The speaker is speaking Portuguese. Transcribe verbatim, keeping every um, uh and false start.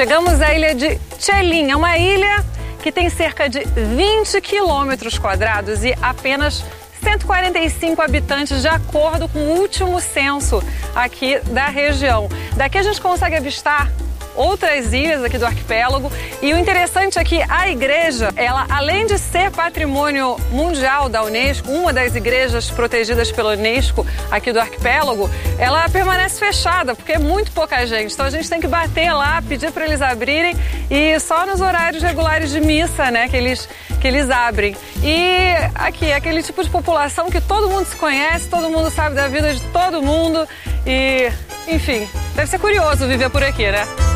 Chegamos à ilha de Chelim, é uma ilha que tem cerca de vinte quilômetros quadrados e apenas cento e quarenta e cinco habitantes, de acordo com o último censo aqui da região. Daqui a gente consegue avistar outras ilhas aqui do arquipélago, e o interessante é que a igreja, ela, além de ser patrimônio mundial da Unesco, uma das igrejas protegidas pela Unesco aqui do arquipélago, ela permanece fechada porque é muito pouca gente, então a gente tem que bater lá, pedir para eles abrirem, e só nos horários regulares de missa, né, que eles, que eles abrem. E aqui é aquele tipo de população que todo mundo se conhece, todo mundo sabe da vida de todo mundo, e enfim, deve ser curioso viver por aqui, né?